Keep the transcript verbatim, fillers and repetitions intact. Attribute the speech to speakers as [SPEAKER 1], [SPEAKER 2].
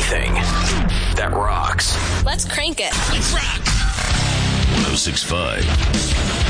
[SPEAKER 1] everything that rocks.
[SPEAKER 2] Let's crank it.
[SPEAKER 3] Let's rock.
[SPEAKER 4] one oh six point five